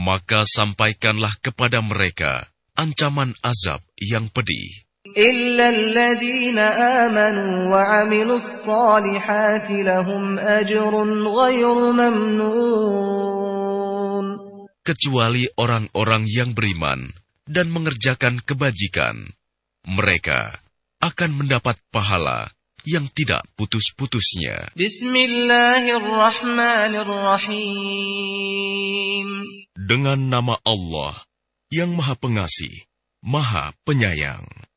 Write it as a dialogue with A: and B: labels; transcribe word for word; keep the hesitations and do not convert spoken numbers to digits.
A: maka sampaikanlah kepada mereka ancaman azab yang pedih.
B: إِلَّا الَّذِينَ آمَنُوا وَعَمِلُوا الصَّالِحَاتِ لَهُمْ أَجْرٌ غَيْرُ مَمْنُونٍ.
A: Kecuali orang-orang yang beriman dan mengerjakan kebajikan, mereka akan mendapat pahala yang tidak putus-putusnya.
B: Bismillahirrahmanirrahim.
A: Dengan nama Allah yang Maha Pengasih, Maha Penyayang.